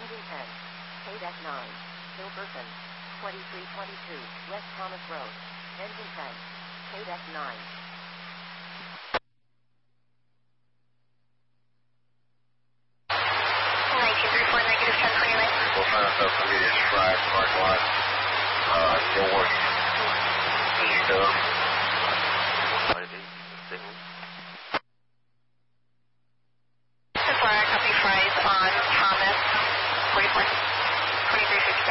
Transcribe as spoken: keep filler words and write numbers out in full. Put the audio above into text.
Engine ten. Quebec nine. Hilberton. twenty-three twenty-two, West Thomas Road. Engine ten. Quebec nine. nineteen three four, negative ten twenty-nine. We'll find ourselves immediate drive, park lot. Uh, still working. East of